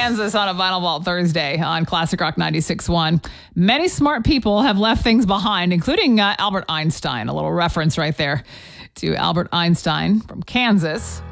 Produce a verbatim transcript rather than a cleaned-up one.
Kansas on a Vinyl Vault Thursday on Classic Rock ninety-six point one. Many smart people have left things behind, including uh, Albert Einstein. A little reference right there to Albert Einstein from Kansas.